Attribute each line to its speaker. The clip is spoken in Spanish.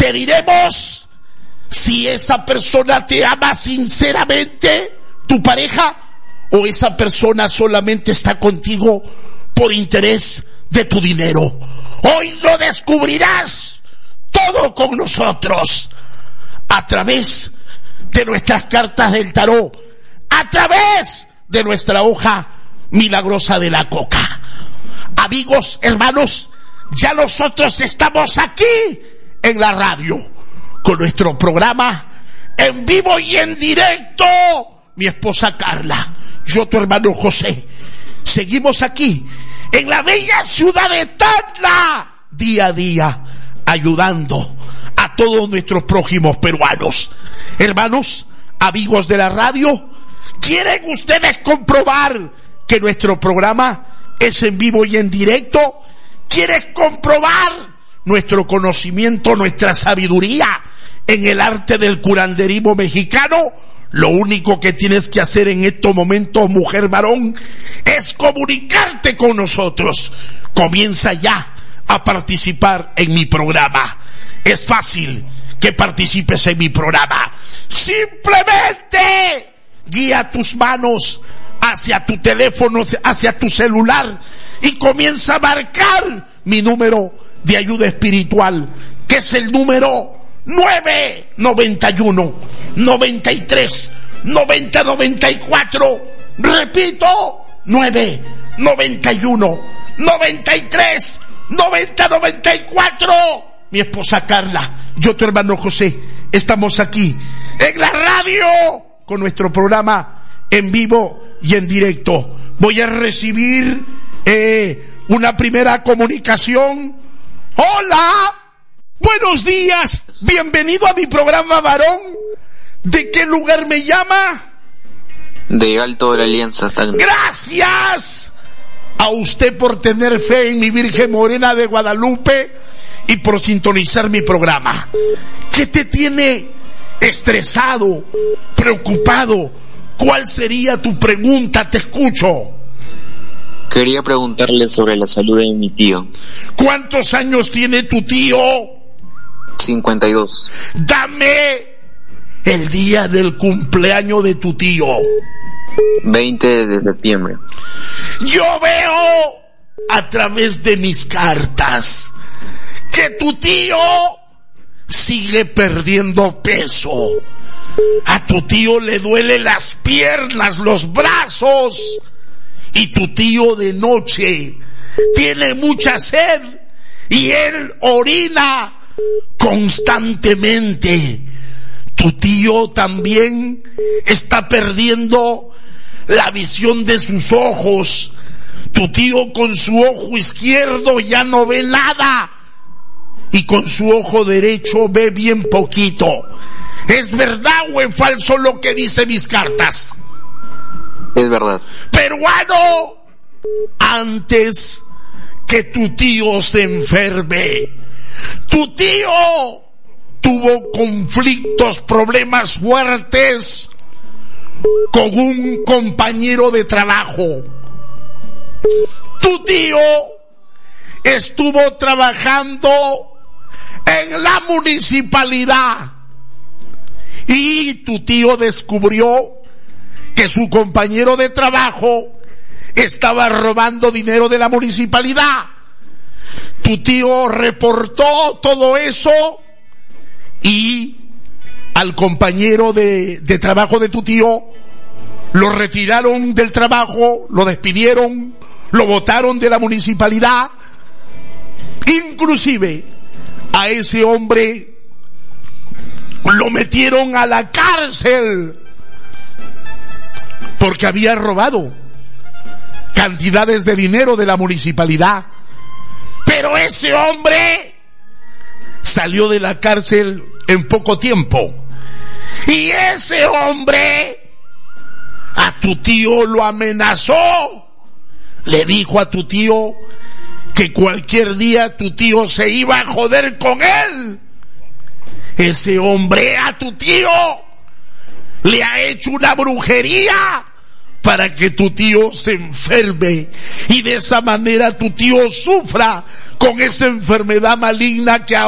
Speaker 1: te diremos si esa persona te ama sinceramente, tu pareja, o esa persona solamente está contigo por interés de tu dinero. Hoy lo descubrirás todo con nosotros, a través de nuestras cartas del tarot, a través de nuestra hoja milagrosa de la coca. Amigos, hermanos, ya nosotros estamos aquí en la radio con nuestro programa en vivo y en directo. Mi esposa Carla, yo tu hermano José, seguimos aquí en la bella ciudad de Tacna, día a día, ayudando a todos nuestros prójimos peruanos. Hermanos, amigos de la radio, ¿quieren ustedes comprobar que nuestro programa es en vivo y en directo? ¿Quieren comprobar nuestro conocimiento, nuestra sabiduría en el arte del curanderismo mexicano? Lo único que tienes que hacer en estos momentos, mujer, varón, es comunicarte con nosotros. Comienza ya a participar en mi programa. Es fácil que participes en mi programa. Simplemente guía tus manos hacia tu teléfono, hacia tu celular, y comienza a marcar mi número de ayuda espiritual, que es el número 991 93 90 94. Repito, 991 93 90 94. Mi esposa Carla, yo tu hermano José, estamos aquí en la radio con nuestro programa en vivo y en directo. Voy a recibir una primera comunicación. Hola, buenos días, bienvenido a mi programa, varón. ¿De qué lugar me llama?
Speaker 2: De Alto de la Alianza, Tacna.
Speaker 1: Gracias a usted por tener fe en mi Virgen Morena de Guadalupe y por sintonizar mi programa. ¿Qué te tiene estresado, preocupado? ¿Cuál sería tu pregunta? Te escucho.
Speaker 2: Quería preguntarle sobre la salud de mi tío.
Speaker 1: ¿Cuántos años tiene tu tío?
Speaker 2: 52.
Speaker 1: Dame el día del cumpleaños de tu tío.
Speaker 2: 20 de septiembre.
Speaker 1: Yo veo a través de mis cartas que tu tío sigue perdiendo peso. A tu tío le duelen las piernas, los brazos, y tu tío de noche tiene mucha sed y él orina constantemente. Tu tío también está perdiendo la visión de sus ojos. Tu tío con su ojo izquierdo ya no ve nada y con su ojo derecho ve bien poquito. ¿Es verdad o es falso lo que dice mis cartas?
Speaker 2: Es verdad.
Speaker 1: Peruano, antes que tu tío se enferme, tu tío tuvo conflictos, problemas fuertes con un compañero de trabajo. Tu tío estuvo trabajando en la municipalidad y tu tío descubrió que su compañero de trabajo estaba robando dinero de la municipalidad. Tu tío reportó todo eso y al compañero de trabajo de tu tío lo retiraron del trabajo, lo despidieron, lo botaron de la municipalidad. Inclusive a ese hombre lo metieron a la cárcel porque había robado cantidades de dinero de la municipalidad. Pero ese hombre salió de la cárcel en poco tiempo. Y ese hombre a tu tío lo amenazó. Le dijo a tu tío que cualquier día tu tío se iba a joder con él. Ese hombre a tu tío le ha hecho una brujería para que tu tío se enferme y de esa manera tu tío sufra con esa enfermedad maligna que